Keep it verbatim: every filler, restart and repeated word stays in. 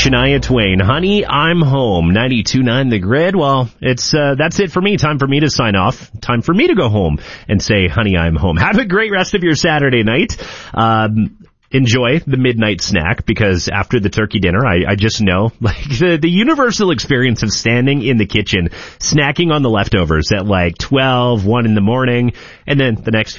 Shania Twain, Honey, I'm Home, ninety-two point nine The Grid. Well, it's uh, that's it for me. Time for me to sign off. Time for me to go home and say, Honey, I'm Home. Have a great rest of your Saturday night. Um, enjoy the midnight snack, because after the turkey dinner, I, I just know, like, the, the universal experience of standing in the kitchen, snacking on the leftovers at like twelve, one in the morning, and then the next